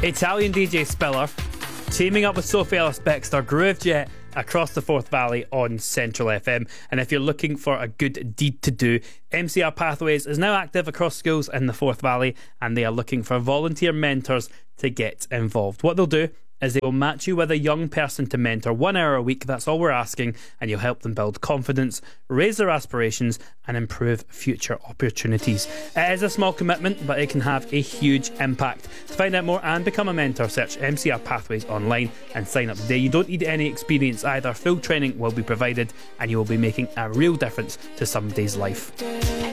Italian DJ Spiller teaming up with Sophie Ellis-Bextor, Groove Jet across the Forth Valley on Central FM. And if you're looking for a good deed to do, MCR Pathways is now active across schools in the Forth Valley, and they are looking for volunteer mentors to get involved. What they'll do is they will match you with a young person to mentor 1 hour a week. That's all we're asking, and you'll help them build confidence, raise their aspirations, and improve future opportunities. It is a small commitment, but it can have a huge impact. To find out more and become a mentor, search MCR Pathways online and sign up today. You don't need any experience either. Full training will be provided, and you will be making a real difference to somebody's life.